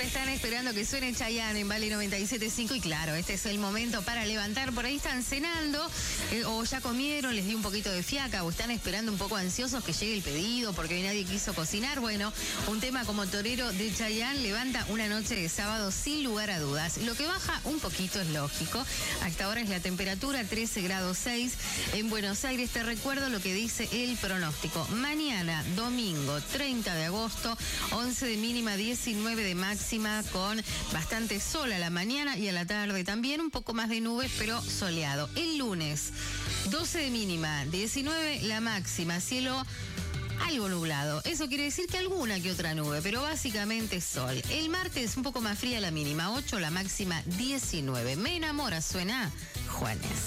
están esperando que suene Chayanne en Vale 97.5 y claro, este es el momento para levantar. Por ahí están cenando o ya comieron, les dio un poquito de fiaca o están esperando un poco ansiosos que llegue el pedido porque hoy nadie quiso cocinar. Bueno, un tema como Torero de Chayanne levanta una noche de sábado sin lugar a dudas. Lo que baja un poquito es lógico. Hasta ahora es la temperatura 13 grados 6 en Buenos Aires. Te recuerdo lo que dice el pronóstico. Mañana, domingo 30 de agosto, 11 de mínima, 19 de máxima, con bastante sol a la mañana y a la tarde también, un poco más de nubes, pero soleado. El lunes, 12 de mínima, 19 la máxima, cielo algo nublado. Eso quiere decir que alguna que otra nube, pero básicamente sol. El martes, un poco más fría la mínima, 8, la máxima 19. Me enamora, suena Juanes.